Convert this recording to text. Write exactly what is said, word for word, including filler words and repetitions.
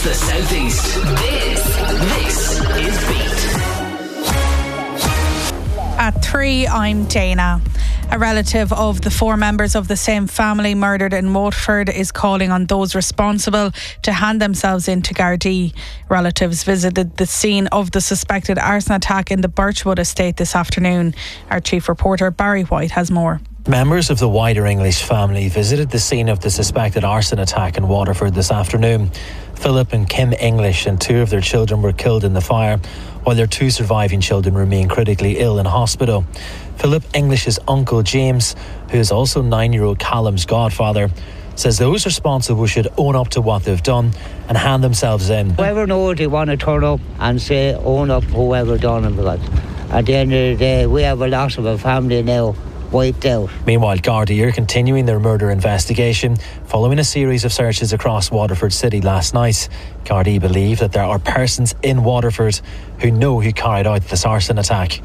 the southeast. This, this is Beat. At three, I'm Dana. A relative of the four members of the same family murdered in Waterford is calling on those responsible to hand themselves in to Gardaí. Relatives visited the scene of the suspected arson attack in the Birchwood estate this afternoon. Our chief reporter Barry White has more. Members of the wider English family visited the scene of the suspected arson attack in Waterford this afternoon. Philip and Kim English and two of their children were killed in the fire, while their two surviving children remain critically ill in hospital. Philip English's uncle James, who is also nine-year-old Callum's godfather, says those responsible should own up to what they've done and hand themselves in. Whoever knows they want to turn up and say own up whoever done it, because at the end of the day we have a loss of a family now wiped out. Meanwhile, Gardaí are continuing their murder investigation following a series of searches across Waterford City last night. Gardaí believe that there are persons in Waterford who know who carried out this arson attack.